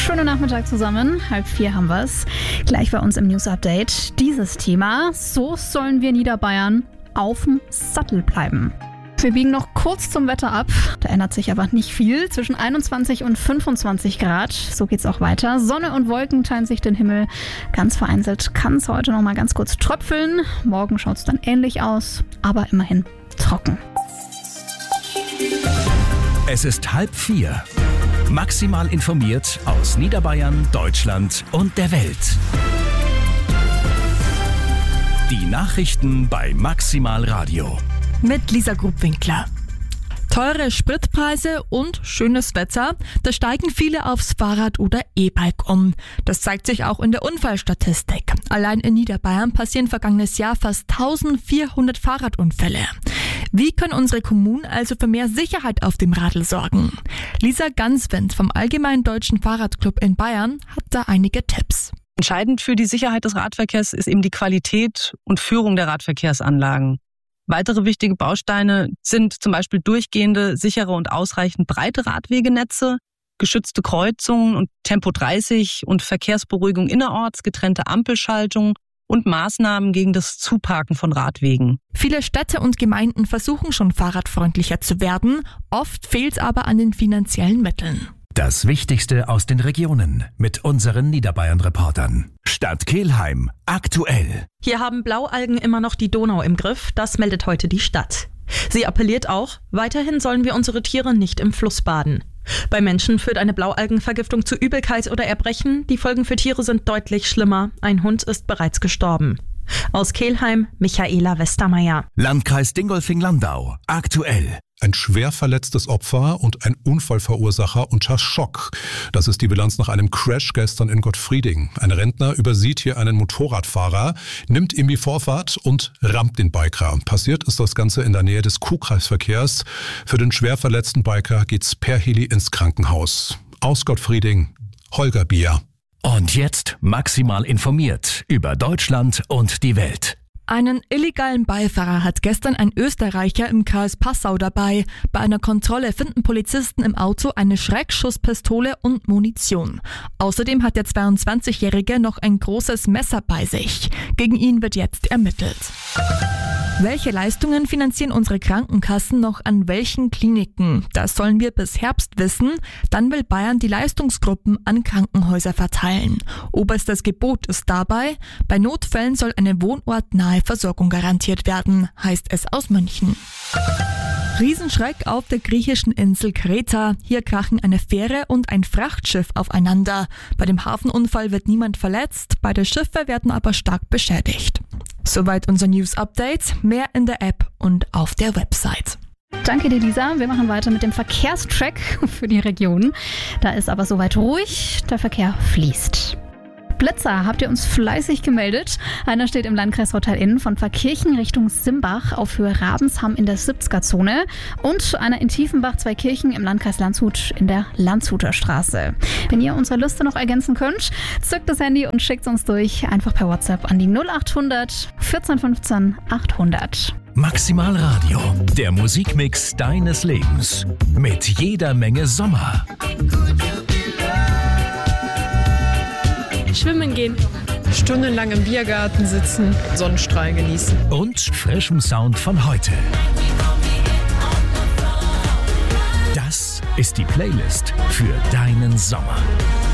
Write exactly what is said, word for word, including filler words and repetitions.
Schönen Nachmittag zusammen. Halb vier haben wir es. Gleich bei uns im News Update dieses Thema. So sollen wir Niederbayern auf dem Sattel bleiben. Wir biegen noch kurz zum Wetter ab. Da ändert sich aber nicht viel. Zwischen einundzwanzig und fünfundzwanzig Grad. So geht's auch weiter. Sonne und Wolken teilen sich den Himmel. Ganz vereinzelt kann es heute noch mal ganz kurz tröpfeln. Morgen schaut es dann ähnlich aus, aber immerhin trocken. Es ist halb vier. Maximal informiert aus Niederbayern, Deutschland und der Welt. Die Nachrichten bei Maximal Radio. Mit Lisa Grubwinkler. Teure Spritpreise und schönes Wetter, da steigen viele aufs Fahrrad oder E-Bike um. Das zeigt sich auch in der Unfallstatistik. Allein in Niederbayern passieren vergangenes Jahr fast eintausendvierhundert Fahrradunfälle. Wie können unsere Kommunen also für mehr Sicherheit auf dem Radl sorgen? Lisa Ganswind vom Allgemeinen Deutschen Fahrradclub in Bayern hat da einige Tipps. Entscheidend für die Sicherheit des Radverkehrs ist eben die Qualität und Führung der Radverkehrsanlagen. Weitere wichtige Bausteine sind zum Beispiel durchgehende, sichere und ausreichend breite Radwegenetze, geschützte Kreuzungen und Tempo dreißig und Verkehrsberuhigung innerorts, getrennte Ampelschaltung und Maßnahmen gegen das Zuparken von Radwegen. Viele Städte und Gemeinden versuchen schon fahrradfreundlicher zu werden, oft fehlt es aber an den finanziellen Mitteln. Das Wichtigste aus den Regionen mit unseren Niederbayern-Reportern. Stadt Kelheim, aktuell. Hier haben Blaualgen immer noch die Donau im Griff, das meldet heute die Stadt. Sie appelliert auch, weiterhin sollen wir unsere Tiere nicht im Fluss baden. Bei Menschen führt eine Blaualgenvergiftung zu Übelkeit oder Erbrechen. Die Folgen für Tiere sind deutlich schlimmer. Ein Hund ist bereits gestorben. Aus Kelheim, Michaela Westermeier. Landkreis Dingolfing-Landau, aktuell. Ein schwer verletztes Opfer und ein Unfallverursacher unter Schock. Das ist die Bilanz nach einem Crash gestern in Gottfrieding. Ein Rentner übersieht hier einen Motorradfahrer, nimmt ihm die Vorfahrt und rammt den Biker. Passiert ist das Ganze in der Nähe des Kuhkreisverkehrs. Für den schwer verletzten Biker geht's per Heli ins Krankenhaus. Aus Gottfrieding, Holger Bier. Und jetzt maximal informiert über Deutschland und die Welt. Einen illegalen Beifahrer hat gestern ein Österreicher im Kreis Passau dabei. Bei einer Kontrolle finden Polizisten im Auto eine Schreckschusspistole und Munition. Außerdem hat der zweiundzwanzigjährige noch ein großes Messer bei sich. Gegen ihn wird jetzt ermittelt. Welche Leistungen finanzieren unsere Krankenkassen noch an welchen Kliniken? Das sollen wir bis Herbst wissen. Dann will Bayern die Leistungsgruppen an Krankenhäuser verteilen. Oberstes Gebot ist dabei, bei Notfällen soll eine wohnortnahe Versorgung garantiert werden, heißt es aus München. Riesenschreck auf der griechischen Insel Kreta. Hier krachen eine Fähre und ein Frachtschiff aufeinander. Bei dem Hafenunfall wird niemand verletzt, beide Schiffe werden aber stark beschädigt. Soweit unser News-Update. Mehr in der App und auf der Website. Danke dir, Lisa. Wir machen weiter mit dem Verkehrstrack für die Region. Da ist aber soweit ruhig, der Verkehr fließt. Blitzer habt ihr uns fleißig gemeldet. Einer steht im Landkreis Rottal-Inn von Pfarrkirchen Richtung Simbach auf Höhe Rabensham in der siebziger-Zone und einer in Tiefenbach-Zweikirchen im Landkreis Landshut in der Landshuter Straße. Wenn ihr unsere Liste noch ergänzen könnt, zückt das Handy und schickt uns durch einfach per WhatsApp an die null achthundert vierzehn fünfzehn achthundert. Maximal Radio, der Musikmix deines Lebens. Mit jeder Menge Sommer. Schwimmen gehen. Stundenlang im Biergarten sitzen, Sonnenstrahl genießen. Und frischem Sound von heute. Das ist die Playlist für deinen Sommer.